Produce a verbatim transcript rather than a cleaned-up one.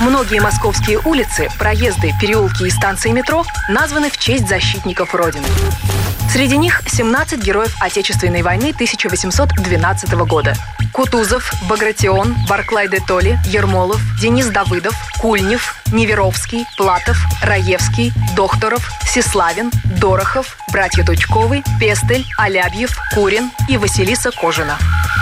Многие московские улицы, проезды, переулки и станции метро названы в честь защитников Родины. Среди них семнадцать героев Отечественной войны тысяча восемьсот двенадцатого года. Кутузов, Багратион, Барклай де Толли, Ермолов, Денис Давыдов, Кульнев, Неверовский, Платов, Раевский, Докторов, Сеславин, Дорохов, братья Тучковы, Пестель, Алябьев, Курин и Василиса Кожина.